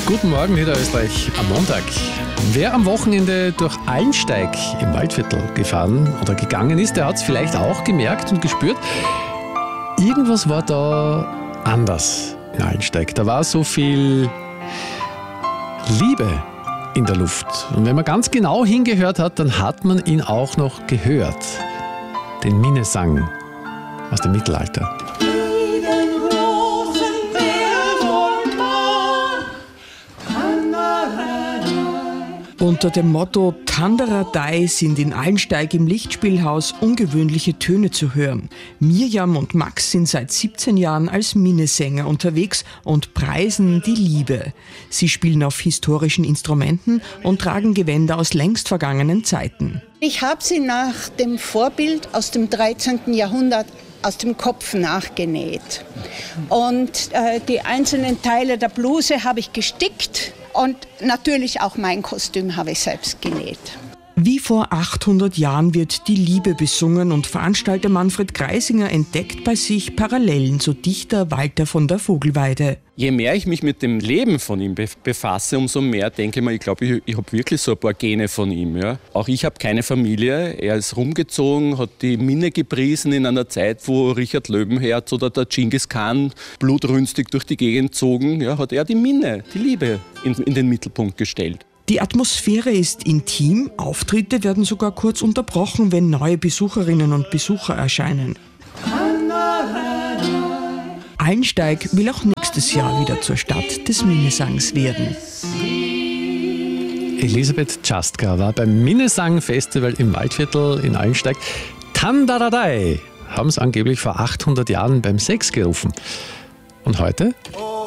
Guten Morgen, Niederösterreich am Montag. Wer am Wochenende durch Allensteig im Waldviertel gefahren oder gegangen ist, der hat es vielleicht auch gemerkt und gespürt. Irgendwas war da anders in Allensteig. Da war so viel Liebe in der Luft. Und wenn man ganz genau hingehört hat, dann hat man ihn auch noch gehört. Den Minnesang aus dem Mittelalter. Unter dem Motto Tandaradei sind in Allensteig im Lichtspielhaus ungewöhnliche Töne zu hören. Mirjam und Max sind seit 17 Jahren als Minnesänger unterwegs und preisen die Liebe. Sie spielen auf historischen Instrumenten und tragen Gewänder aus längst vergangenen Zeiten. Ich habe sie nach dem Vorbild aus dem 13. Jahrhundert aus dem Kopf nachgenäht. Und die einzelnen Teile der Bluse habe ich gestickt. Und natürlich auch mein Kostüm habe ich selbst genäht. Wie vor 800 Jahren wird die Liebe besungen und Veranstalter Manfred Greisinger entdeckt bei sich Parallelen zu Dichter Walter von der Vogelweide. Je mehr ich mich mit dem Leben von ihm befasse, umso mehr denke ich mir, ich glaube, ich habe wirklich so ein paar Gene von ihm. Ja. Auch ich habe keine Familie. Er ist rumgezogen, hat die Minne gepriesen in einer Zeit, wo Richard Löwenherz oder der Genghis Khan blutrünstig durch die Gegend zogen. Ja, hat er die Minne, die Liebe in den Mittelpunkt gestellt. Die Atmosphäre ist intim, Auftritte werden sogar kurz unterbrochen, wenn neue Besucherinnen und Besucher erscheinen. Allensteig will auch nächstes Jahr wieder zur Stadt des Minnesangs werden. Elisabeth Czastka war beim Minnesang-Festival im Waldviertel in Allensteig. Tandaradei haben es angeblich vor 800 Jahren beim Sex gerufen. Und heute?